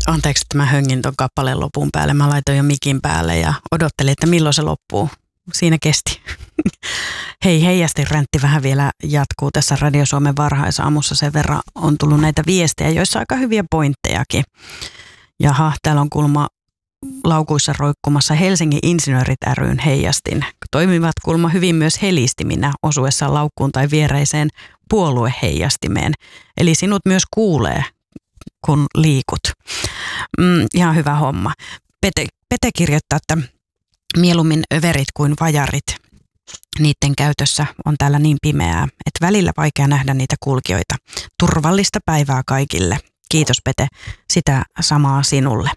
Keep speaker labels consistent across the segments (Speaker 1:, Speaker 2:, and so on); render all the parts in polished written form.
Speaker 1: Anteeksi, että mä höngin ton kappaleen lopun päälle. Mä laitoin jo mikin päälle ja odottelin, että milloin se loppuu. Siinä kesti. Hei, heijastinräntti vähän vielä jatkuu tässä Radio Suomen varhaisaamussa. Sen verran on tullut näitä viestejä, joissa aika hyviä pointtejakin. Jaha, täällä on kulma laukuissa roikkumassa Helsingin Insinöörit ry:n heijastin. Toimivat kulma hyvin myös helistiminä osuessaan laukkuun tai viereiseen puolueheijastimeen. Eli sinut myös kuulee, kun liikut. Ihan hyvä homma. Pete kirjoittaa, että mieluummin överit kuin vajarit. Niiden käytössä on täällä niin pimeää, että välillä vaikea nähdä niitä kulkijoita. Turvallista päivää kaikille. Kiitos Pete, sitä samaa sinulle.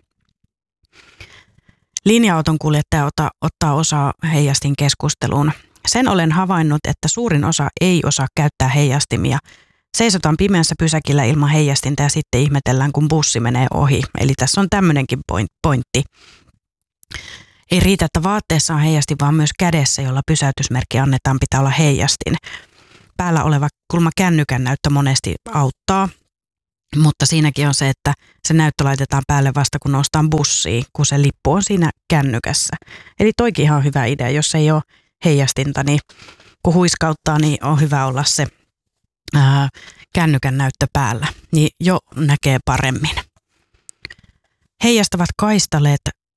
Speaker 1: Linja-auton kuljettaja ottaa osaa heijastin keskusteluun. Sen olen havainnut, että suurin osa ei osaa käyttää heijastimia. Seisotaan pimeässä pysäkillä ilman heijastinta ja sitten ihmetellään, kun bussi menee ohi. Eli tässä on tämmöinenkin pointti. Ei riitä, että vaatteessa on heijastin, vaan myös kädessä, jolla pysäytysmerkki annetaan, pitää olla heijastin. Päällä oleva kulma kännykän näyttö monesti auttaa, mutta siinäkin on se, että se näyttö laitetaan päälle vasta kun noustaan bussiin, kun se lippu on siinä kännykässä. Eli toikin ihan hyvä idea, jos ei ole heijastinta, niin kun huiskauttaa, niin on hyvä olla se kännykän näyttö päällä, niin jo näkee paremmin. Heijastavat kaistaleet